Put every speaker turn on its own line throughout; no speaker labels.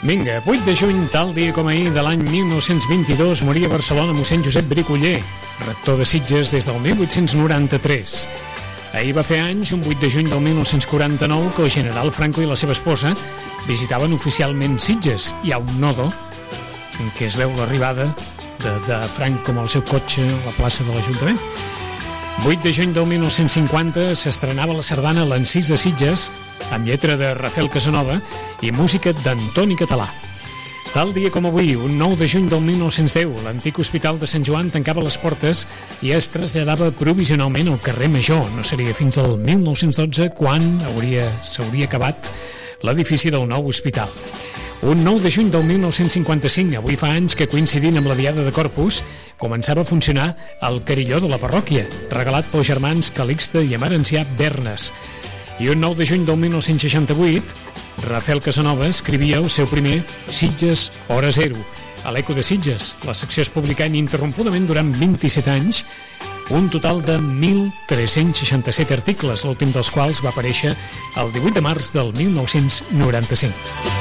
Vinga, 8 de juny, tal dia com ahir de l'any 1922, moria a Barcelona mossèn Josep Bricoller, rector de Sitges des del 1893. Ahir va fer anys, un 8 de juny del 1949, que el general Franco i la seva esposa visitaven oficialment Sitges. Hi ha un nodo en què es veu l'arribada de Franco amb el seu cotxe a la plaça de l'Ajuntament. 8 de juny del 1950 s'estrenava la sardana L'Encís de Sitges, amb lletra de Rafael Casanova i música d'Antoni Català. Tal dia com avui, un 9 de juny del 1910, l'antic Hospital de Sant Joan tancava les portes i es traslladava provisionalment al carrer Major. No seria fins al 1912 quan s'hauria acabat l'edifici del nou hospital. Un 9 de juny del 1955, avui fa anys que coincidint amb la Diada de Corpus, començava a funcionar el carilló de la parròquia, regalat pels germans Calixte i Emerencià Bernes. I un 9 de juny del 1968, Rafael Casanova escrivia el seu primer Sitges Hora Zero, a l'Eco de Sitges. La secció es publicà ininterrompudament durant 27 anys, un total de 1.367 articles, l'últim dels quals va aparèixer el 18 de març del 1995.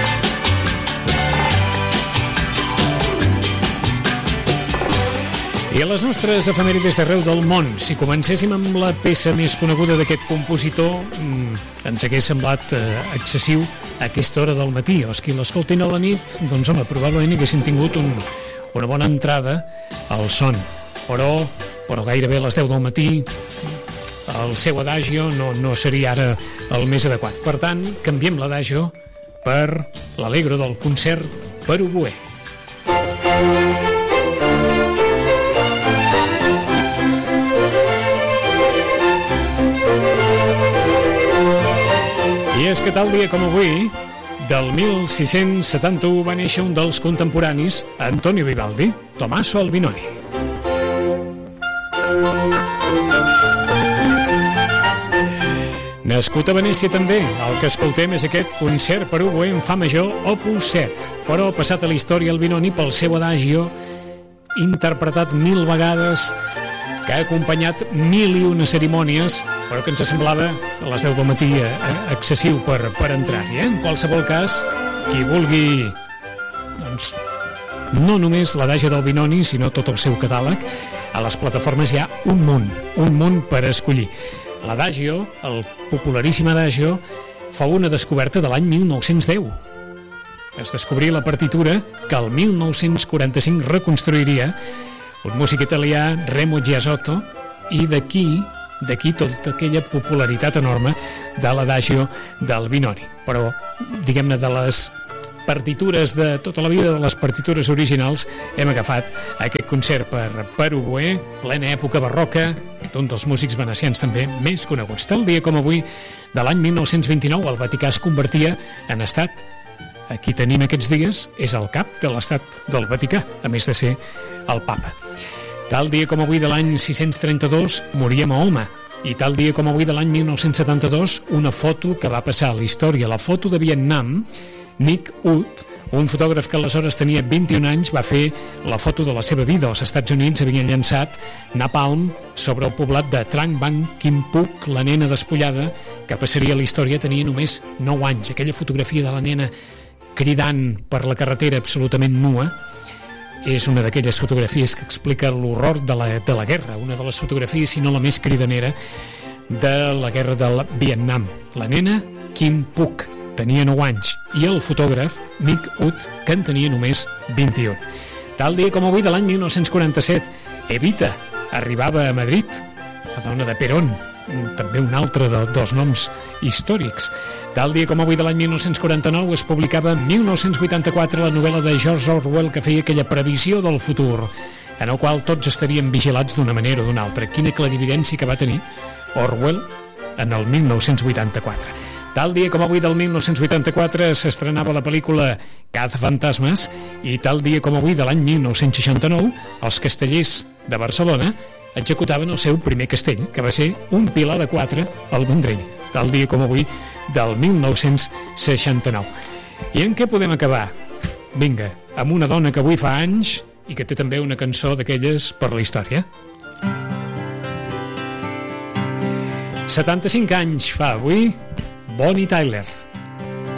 I a les nostres efemèrides d'arreu del món, si comencéssim amb la peça més coneguda d'aquest compositor, ens hagués semblat excessiu a aquesta hora del matí. O qui l'escoltin a la nit, doncs home, probablement haguessin tingut una bona entrada al son. Però gairebé a les 10 del matí el seu adagio no seria ara el més adequat. Per tant, canviem l'adagio per l'Allegro del concert per oboè. I és que tal dia com avui, del 1671, va néixer un dels contemporanis, Antonio Vivaldi, Tommaso Albinoni. Nascut a Venècia també, el que escoltem és aquest concert per oboè en fa major, opus 7, però passat a la història Albinoni pel seu adagio, interpretat 1000 vegades, que ha acompanyat 1001 cerimònies, però que ens semblava a les 10 del matí excessiu per entrar-hi. En qualsevol cas, qui vulgui, doncs, no només l'adagio d'Albinoni, sinó tot el seu catàleg, a les plataformes hi ha un munt per escollir. L'adagio, el popularíssim adagio, fou una descoberta de l'any 1910. Es descobrí la partitura que el 1945 reconstruiria un músic italià, Remo Giasotto, i d'aquí tota aquella popularitat enorme de l'adagio d'Albinoni. Però, diguem-ne, de les partitures de tota la vida, de les partitures originals, hem agafat aquest concert per oboè, plena època barroca, d'un dels músics venecians també més coneguts. Tal dia com avui, de l'any 1929, el Vaticà es convertia en estat. Aquí tenim aquests dies, és el cap de l'estat del Vaticà, a més de ser el papa. Tal dia com avui de l'any 632 moria Mahoma, i tal dia com avui de l'any 1972 una foto que va passar a la història, la foto de Vietnam. Nick Ut, un fotògraf que aleshores tenia 21 anys, va fer la foto de la seva vida. Els Estats Units havien llançat napalm sobre el poblat de Trang Bang Kim Phuc, la nena despullada, que passaria a la història, tenia només 9 anys. Aquella fotografia de la nena cridant per la carretera absolutament nua és una d'aquelles fotografies que explica l'horror de la guerra, una de les fotografies, si no la més cridanera, de la guerra del Vietnam. La nena Kim Phuc tenia 9 anys i el fotògraf Nick Ut, que en tenia només 21. Tal dia com avui de l'any 1947, Evita arribava a Madrid, la dona de Perón, també un altre dels noms històrics. Tal dia com avui de l'any 1949 es publicava en 1984 la novel·la de George Orwell que feia aquella previsió del futur, en el qual tots estaríem vigilats d'una manera o d'una altra. Quina clarividència que va tenir Orwell en el 1984. Tal dia com avui del 1984 s'estrenava la pel·lícula Cazafantasmes i tal dia com avui de l'any 1969 els castellers de Barcelona executaven el seu primer castell, que va ser un pilar de 4 al Vendrell, tal dia com avui del 1969. I en què podem acabar? Vinga, amb una dona que avui fa anys i que té també una cançó d'aquelles per la història. 75 anys fa avui Bonnie Tyler.